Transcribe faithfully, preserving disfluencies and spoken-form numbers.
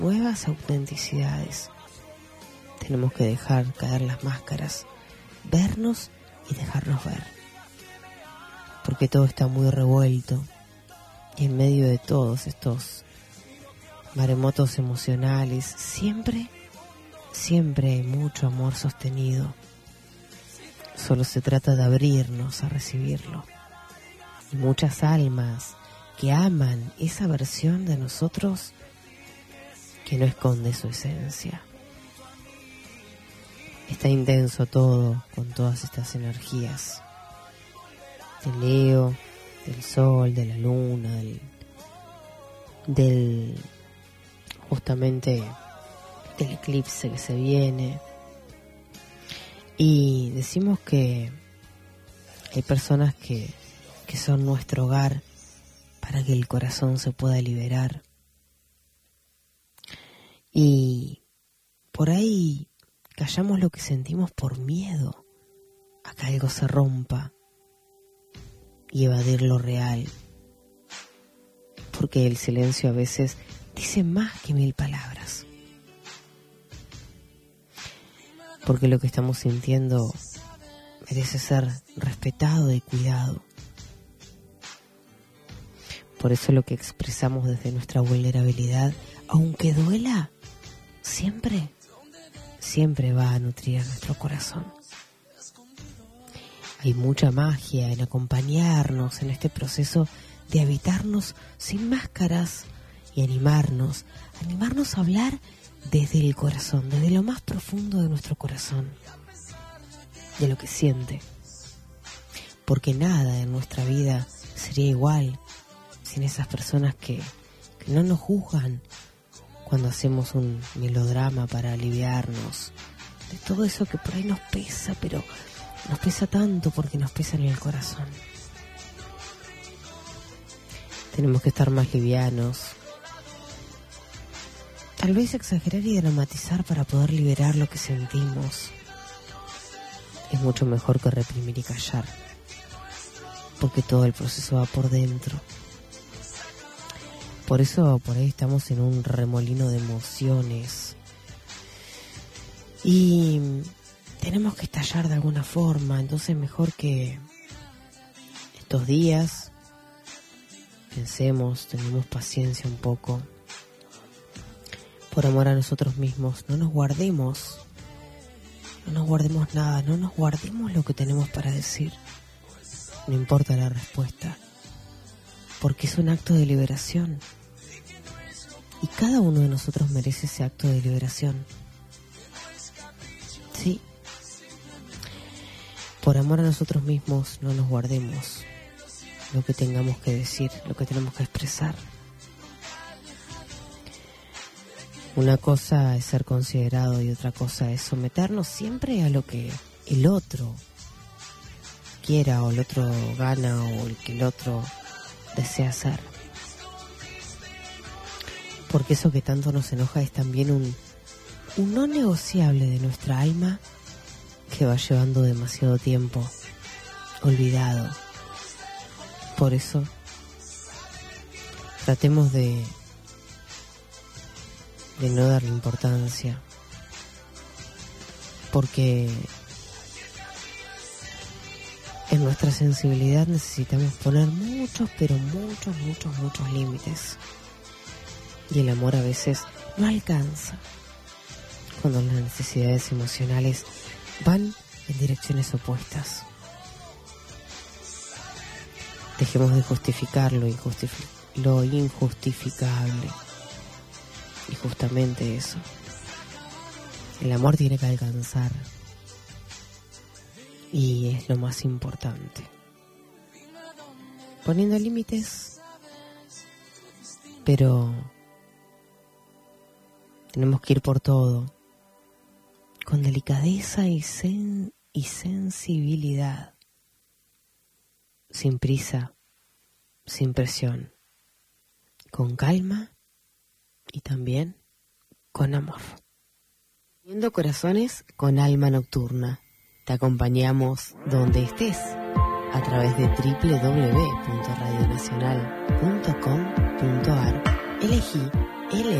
nuevas autenticidades. Tenemos que dejar caer las máscaras, vernos y dejarnos ver. Porque todo está muy revuelto y en medio de todos estos maremotos emocionales siempre, siempre hay mucho amor sostenido. Solo se trata de abrirnos a recibirlo. Y muchas almas que aman esa versión de nosotros que no esconde su esencia. Está intenso todo con todas estas energías del Leo, del Sol, de la Luna, del, del justamente del eclipse que se viene. Y decimos que hay personas que, que son nuestro hogar para que el corazón se pueda liberar. Y por ahí callamos lo que sentimos por miedo a que algo se rompa y evadir lo real. Porque el silencio a veces dice más que mil palabras. Porque lo que estamos sintiendo merece ser respetado y cuidado. Por eso lo que expresamos desde nuestra vulnerabilidad, aunque duela, siempre, siempre va a nutrir a nuestro corazón. Hay mucha magia en acompañarnos en este proceso de habitarnos sin máscaras y animarnos, animarnos a hablar desde el corazón, desde lo más profundo de nuestro corazón, de lo que siente. Porque nada en nuestra vida sería igual sin esas personas que, que no nos juzgan cuando hacemos un melodrama para aliviarnos de todo eso que por ahí nos pesa, pero nos pesa tanto porque nos pesa en el corazón. Tenemos que estar más livianos, tal vez exagerar y dramatizar para poder liberar lo que sentimos. Es mucho mejor que reprimir y callar, porque todo el proceso va por dentro. Por eso por ahí estamos en un remolino de emociones y tenemos que estallar de alguna forma. Entonces mejor que estos días pensemos, tengamos paciencia un poco. Por amor a nosotros mismos, no nos guardemos, no nos guardemos nada, no nos guardemos lo que tenemos para decir. No importa la respuesta, porque es un acto de liberación. Y cada uno de nosotros merece ese acto de liberación. Sí. Por amor a nosotros mismos, no nos guardemos lo que tengamos que decir, lo que tenemos que expresar. Una cosa es ser considerado y otra cosa es someternos siempre a lo que el otro quiera o el otro gana o el que el otro desea hacer. Porque eso que tanto nos enoja es también un, un no negociable de nuestra alma que va llevando demasiado tiempo olvidado. Por eso tratemos de de no darle importancia, porque en nuestra sensibilidad necesitamos poner muchos, pero muchos, muchos, muchos límites. Y el amor a veces no alcanza cuando las necesidades emocionales van en direcciones opuestas. Dejemos de justificar lo, injustific- lo injustificable. Y justamente eso. El amor tiene que alcanzar. Y es lo más importante. Poniendo límites, pero tenemos que ir por todo, con delicadeza y, sen- y sensibilidad, sin prisa, sin presión, con calma y también con amor. Uniendo corazones con alma nocturna. Te acompañamos donde estés a través de doble u doble u doble u punto radio nacional punto com punto a r. Elegí L